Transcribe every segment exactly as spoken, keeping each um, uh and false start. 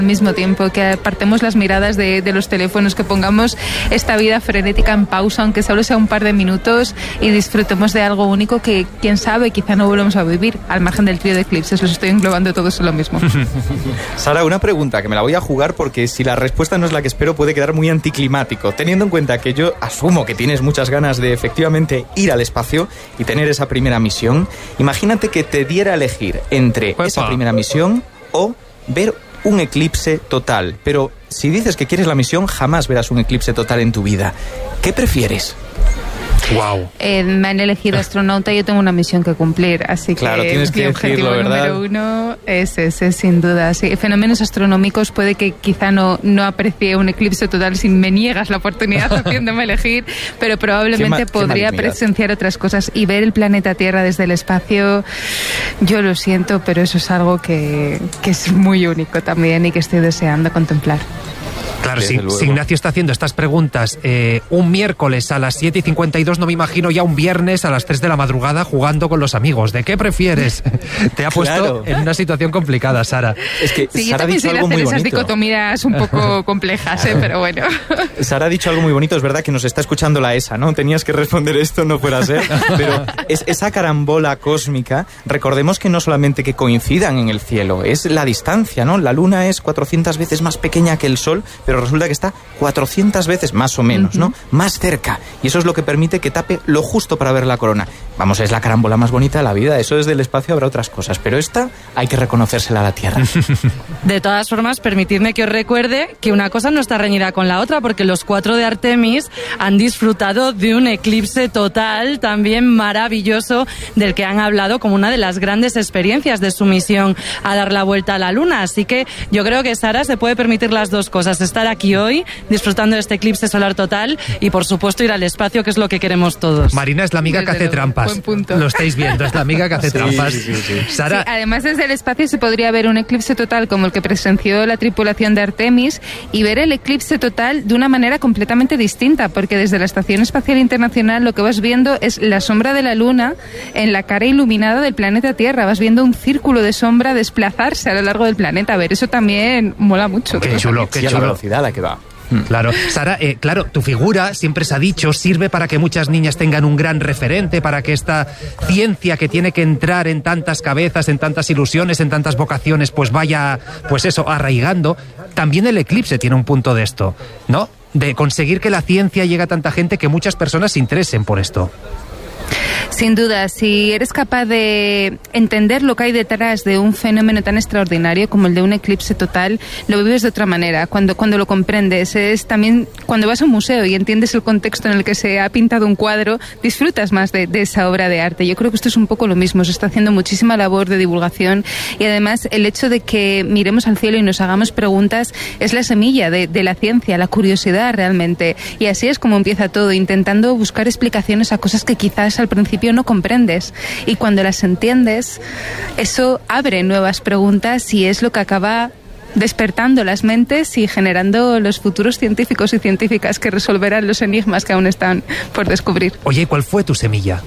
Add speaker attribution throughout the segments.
Speaker 1: al mismo tiempo, que apartemos las miradas de, de los teléfonos, que pongamos esta vida frenética en pausa, aunque solo sea un par de minutos, y disfrutemos de algo único que, quién sabe, quizá no volvemos a vivir, al margen del trío de eclipses. Los estoy englobando todos en lo mismo.
Speaker 2: Sara, una pregunta que me la voy a jugar porque si la respuesta no es la que espero puede quedar muy anticlimático, teniendo en cuenta que yo asumo que tienes muchas ganas de efectivamente ir al espacio y tener esa primera misión. Imagínate que te diera a elegir entre Epa. esa primera misión o ver un eclipse total, pero si dices que quieres la misión, jamás verás un eclipse total en tu vida. ¿Qué prefieres?
Speaker 3: Wow.
Speaker 1: Eh, me han elegido astronauta y yo tengo una misión que cumplir, así
Speaker 2: claro,
Speaker 1: que
Speaker 2: tienes que
Speaker 1: mi objetivo
Speaker 2: decirlo, ¿verdad?
Speaker 1: número uno es ese, sin duda. Sí. Fenómenos astronómicos puede que quizá no, no aprecie un eclipse total si me niegas la oportunidad haciéndome elegir, pero probablemente qué podría qué presenciar otras cosas y ver el planeta Tierra desde el espacio. Yo lo siento, pero eso es algo que, que es muy único también y que estoy deseando contemplar.
Speaker 3: Claro, si, si Ignacio está haciendo estas preguntas eh, un miércoles a las siete y cincuenta y dos, no me imagino ya un viernes a las tres de la madrugada jugando con los amigos. ¿De qué prefieres? Te ha puesto claro. en una situación complicada, Sara.
Speaker 2: Es que
Speaker 1: sí,
Speaker 2: Sara
Speaker 1: yo también sé hacer esas
Speaker 2: bonito.
Speaker 1: dicotomías un poco complejas, ¿eh? Pero bueno.
Speaker 2: Sara ha dicho algo muy bonito, es verdad que nos está escuchando la E S A, ¿no? Tenías que responder esto, no fuera a ser. Pero es, esa carambola cósmica, recordemos que no solamente que coincidan en el cielo, es la distancia, ¿no? La Luna es cuatrocientas veces más pequeña que el Sol, pero resulta que está cuatrocientas veces, más o menos, ¿no? Más cerca. Y eso es lo que permite que tape lo justo para ver la corona. Vamos, es la carambola más bonita de la vida. Eso desde el espacio habrá otras cosas, pero esta hay que reconocérsela a la Tierra.
Speaker 4: De todas formas, permitidme que os recuerde que una cosa no está reñida con la otra, porque los cuatro de Artemis han disfrutado de un eclipse total también maravilloso, del que han hablado como una de las grandes experiencias de su misión a dar la vuelta a la Luna. Así que yo creo que Sara se puede permitir las dos cosas: estar aquí hoy disfrutando de este eclipse solar total y, por supuesto, ir al espacio, que es lo que queremos todos.
Speaker 3: Marina es la amiga desde que hace luego, trampas. Lo estáis viendo, es la amiga que hace sí, trampas.
Speaker 2: Sí, sí, sí.
Speaker 3: Sara.
Speaker 1: Sí, además, desde el espacio se podría ver un eclipse total como el que presenció la tripulación de Artemis y ver el eclipse total de una manera completamente distinta, porque desde la Estación Espacial Internacional lo que vas viendo es la sombra de la Luna en la cara iluminada del planeta Tierra. Vas viendo un círculo de sombra desplazarse a lo largo del planeta. A ver, eso también mola mucho.
Speaker 3: Qué chulo, qué chulo.
Speaker 2: La velocidad a la que va.
Speaker 3: Claro. Sara, eh, claro, tu figura, siempre se ha dicho, sirve para que muchas niñas tengan un gran referente, para que esta ciencia que tiene que entrar en tantas cabezas, en tantas ilusiones, en tantas vocaciones, pues vaya, pues eso, arraigando. También el eclipse tiene un punto de esto, ¿no? De conseguir que la ciencia llegue a tanta gente, que muchas personas se interesen por esto.
Speaker 1: Sin duda, si eres capaz de entender lo que hay detrás de un fenómeno tan extraordinario como el de un eclipse total, lo vives de otra manera. Cuando, cuando lo comprendes, es también cuando vas a un museo y entiendes el contexto en el que se ha pintado un cuadro, disfrutas más de, de esa obra de arte. Yo creo que esto es un poco lo mismo. Se está haciendo muchísima labor de divulgación y además el hecho de que miremos al cielo y nos hagamos preguntas es la semilla de, de la ciencia, la curiosidad realmente. Y así es como empieza todo, intentando buscar explicaciones a cosas que quizás al principio no comprendes, y cuando las entiendes eso abre nuevas preguntas y es lo que acaba despertando las mentes y generando los futuros científicos y científicas que resolverán los enigmas que aún están por descubrir.
Speaker 3: Oye, ¿cuál fue tu semilla?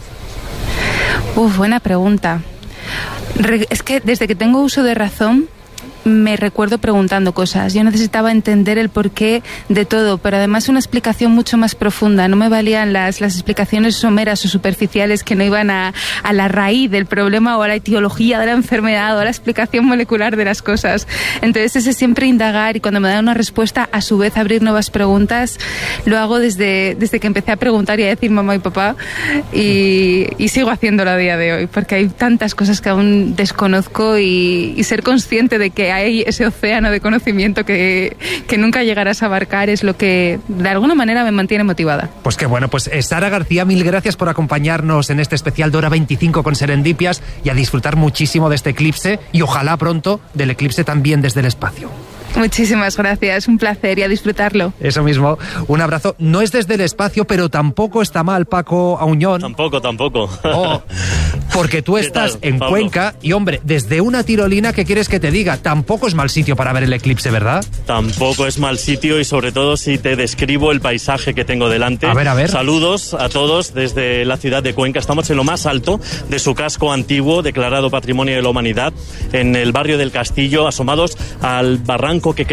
Speaker 1: Uf, buena pregunta. Re- es que desde que tengo uso de razón me recuerdo preguntando cosas. Yo necesitaba entender el porqué de todo, pero además una explicación mucho más profunda. No me valían las, las explicaciones someras o superficiales que no iban a, a la raíz del problema o a la etiología de la enfermedad o a la explicación molecular de las cosas. Entonces ese siempre indagar y cuando me dan una respuesta, a su vez abrir nuevas preguntas, lo hago desde, desde que empecé a preguntar y a decir mamá y papá y, y sigo haciéndolo a día de hoy, porque hay tantas cosas que aún desconozco y, y ser consciente de que hay ese océano de conocimiento que, que nunca llegarás a abarcar es lo que de alguna manera me mantiene motivada.
Speaker 3: Pues qué bueno, pues eh, Sara García, mil gracias por acompañarnos en este especial de Hora veinticinco con Serendipias y a disfrutar muchísimo de este eclipse y ojalá pronto del eclipse también desde el espacio.
Speaker 1: Muchísimas gracias, un placer y a disfrutarlo.
Speaker 3: Eso mismo, un abrazo. No es desde el espacio, pero tampoco está mal, Paco Auñón.
Speaker 5: Tampoco, tampoco.
Speaker 3: Oh. Porque tú estás
Speaker 5: tal,
Speaker 3: en
Speaker 5: Pablo?
Speaker 3: Cuenca y, hombre, desde una tirolina, ¿qué quieres que te diga? Tampoco es mal sitio para ver el eclipse, ¿verdad?
Speaker 5: Tampoco es mal sitio y sobre todo si te describo el paisaje que tengo delante.
Speaker 3: A ver, a ver.
Speaker 5: Saludos a todos desde la ciudad de Cuenca. Estamos en lo más alto de su casco antiguo, declarado Patrimonio de la Humanidad, en el barrio del Castillo, asomados al barranco que